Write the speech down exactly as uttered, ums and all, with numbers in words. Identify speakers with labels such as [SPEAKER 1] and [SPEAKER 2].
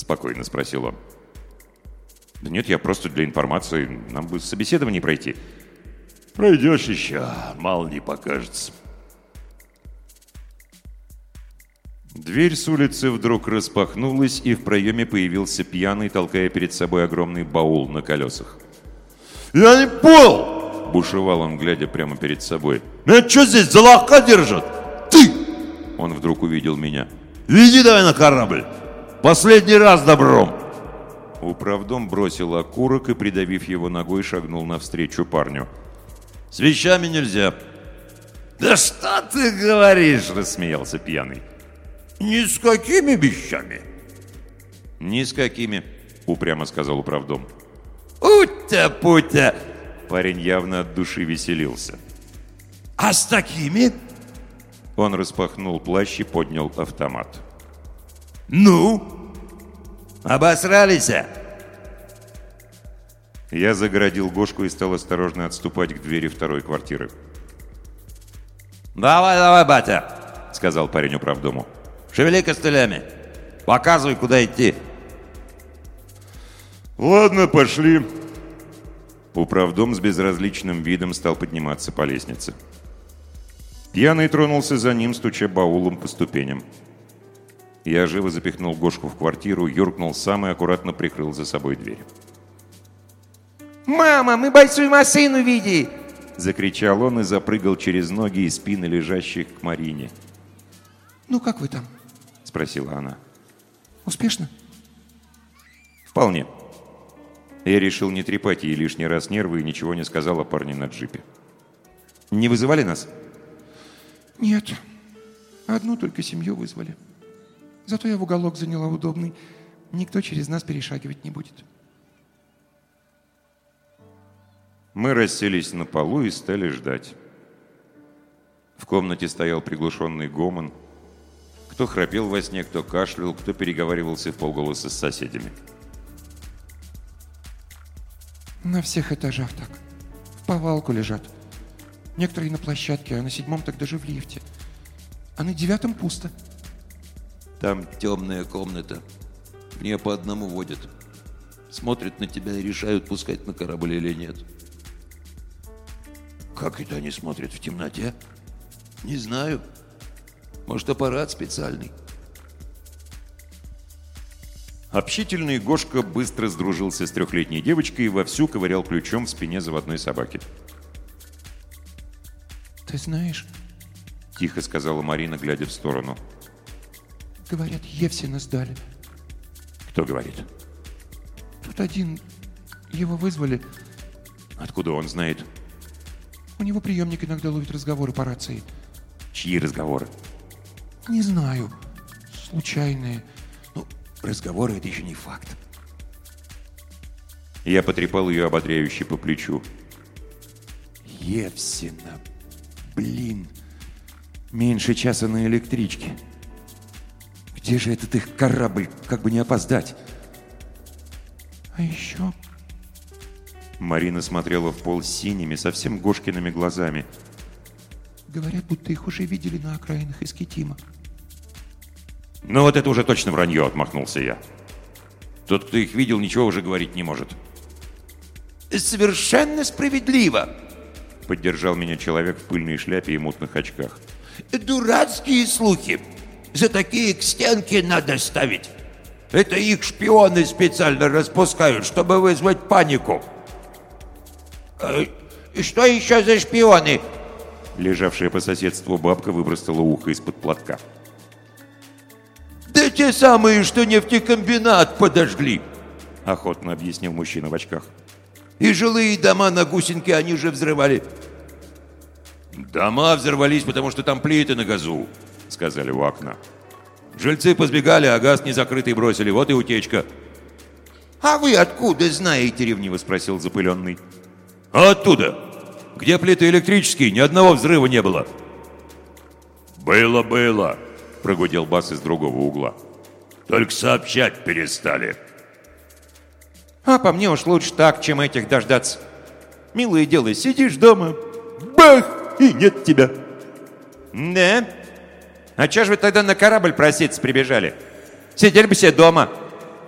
[SPEAKER 1] спокойно спросил он. Да нет, я просто для информации. Нам бы собеседование пройти.
[SPEAKER 2] Пройдешь еще, мало не покажется.
[SPEAKER 1] Дверь с улицы вдруг распахнулась, и в проеме появился пьяный, толкая перед собой огромный баул на колесах.
[SPEAKER 2] «Я не понял!»
[SPEAKER 1] — бушевал он, глядя прямо перед собой.
[SPEAKER 2] «Меня что здесь за лоха держат? Ты!»
[SPEAKER 1] Он вдруг увидел меня.
[SPEAKER 2] «Веди давай на корабль! Последний раз добром!»
[SPEAKER 1] Управдом бросил окурок и, придавив его ногой, шагнул навстречу парню.
[SPEAKER 2] «С вещами нельзя!»
[SPEAKER 1] «Да что ты говоришь?» — рассмеялся пьяный.
[SPEAKER 2] «Ни с какими вещами?»
[SPEAKER 1] «Ни с какими», — упрямо сказал управдом.
[SPEAKER 2] «Утя-путя!»
[SPEAKER 1] Парень явно от души веселился.
[SPEAKER 2] «А с такими?»
[SPEAKER 1] Он распахнул плащ и поднял автомат.
[SPEAKER 2] «Ну? Обосрались?»
[SPEAKER 1] Я загородил Гошку и стал осторожно отступать к двери второй квартиры.
[SPEAKER 2] «Давай, давай, батя!» —
[SPEAKER 1] сказал парень управдому.
[SPEAKER 2] «Шевели костылями! Показывай, куда идти!»
[SPEAKER 1] «Ладно, пошли!» Управдом с безразличным видом стал подниматься по лестнице. Пьяный тронулся за ним, стуча баулом по ступеням. Я живо запихнул Гошку в квартиру, юркнул сам и аккуратно прикрыл за собой дверь.
[SPEAKER 3] «Мама, мы большую машину видели!»
[SPEAKER 1] Закричал он и запрыгал через ноги и спины лежащих к Марине.
[SPEAKER 3] «Ну, как вы там?»
[SPEAKER 1] Спросила она.
[SPEAKER 3] «Успешно?»
[SPEAKER 1] «Вполне». Я решил не трепать ей лишний раз нервы и ничего не сказал о парне на джипе. «Не вызывали нас?»
[SPEAKER 3] «Нет. Одну только семью вызвали. Зато я в уголок заняла удобный. Никто через нас перешагивать не будет».
[SPEAKER 1] Мы расселись на полу и стали ждать. В комнате стоял приглушенный гомон. Кто храпел во сне, кто кашлял, кто переговаривался вполголоса с соседями.
[SPEAKER 3] На всех этажах так. В повалку лежат. Некоторые на площадке, а на седьмом так даже в лифте. А на девятом пусто.
[SPEAKER 2] «Там темная комната. Мне по одному водят. Смотрят на тебя и решают, пускать на корабль или нет». «Как это они смотрят в темноте?» «Не знаю. Может, аппарат специальный».
[SPEAKER 1] Общительный Гошка быстро сдружился с трехлетней девочкой и вовсю ковырял ключом в спине заводной собаки.
[SPEAKER 3] «Ты знаешь,
[SPEAKER 1] — тихо сказала Марина, глядя в сторону.
[SPEAKER 3] — говорят, Евсина сдали».
[SPEAKER 1] «Кто говорит?»
[SPEAKER 3] «Тут один. Его вызвали.
[SPEAKER 1] «Откуда он знает?»
[SPEAKER 3] У него приемник иногда ловит разговоры по рации».
[SPEAKER 1] «Чьи разговоры?»
[SPEAKER 3] «Не знаю. Случайные».
[SPEAKER 2] «Ну, разговоры — это еще не факт».
[SPEAKER 1] Я потрепал ее ободряюще по плечу.
[SPEAKER 3] «Евсина. Блин. Меньше часа на электричке. Где же этот их корабль, как бы не опоздать?» «А еще...»
[SPEAKER 1] Марина смотрела в пол синими, совсем Гошкиными глазами.
[SPEAKER 3] «Говорят, будто их уже видели на окраинах Искитима».
[SPEAKER 1] «Ну вот это уже точно вранье», — отмахнулся я. «Тот, кто их видел, ничего уже говорить не может».
[SPEAKER 2] «Совершенно справедливо»,
[SPEAKER 1] — поддержал меня человек в пыльной шляпе и мутных очках.
[SPEAKER 2] «Дурацкие слухи. За такие к стенке надо ставить. Это их шпионы специально распускают, чтобы вызвать панику». «И что еще за шпионы?»
[SPEAKER 1] Лежавшая по соседству бабка выбросила ухо из-под платка.
[SPEAKER 2] «Да те самые, что нефтекомбинат подожгли»,
[SPEAKER 1] — охотно объяснил мужчина в очках.
[SPEAKER 2] «И жилые дома на Гусенке они же взрывали». «Дома взорвались, потому что там плиты на газу», — сказали у окна. «Жильцы позбегали, а газ незакрытый бросили, вот и утечка».
[SPEAKER 3] «А вы откуда знаете?»
[SPEAKER 1] — ревниво спросил запыленный.
[SPEAKER 2] «А оттуда, где плиты электрические, ни одного взрыва не было».
[SPEAKER 1] «Было, было», — прогудел бас из другого угла.
[SPEAKER 2] «Только сообщать перестали».
[SPEAKER 3] «А по мне уж лучше так, чем этих дождаться. Милое дело, сидишь дома, бах, и нет тебя». «Да? А чё ж вы тогда на корабль проситься прибежали? Сидели бы себе дома».